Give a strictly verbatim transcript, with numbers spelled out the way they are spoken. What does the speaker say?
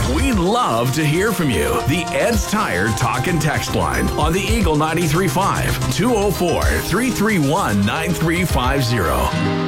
We'd love to hear from you. The Ed's Tire Talk and Text line on the Eagle ninety-three point five, two oh four, three three one, nine three five zero.